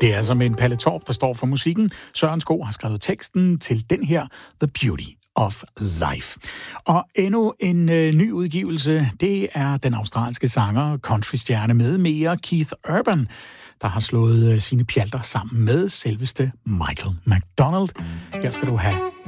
Det er altså med en Palle Torp, der står for musikken. Søren Sko har skrevet teksten til den her The Beauty of Life. Og endnu en ny udgivelse, det er den australske sanger, countrystjerne med mere Keith Urban, der har slået sine pjalter sammen med selveste Michael McDonald. Her skal du have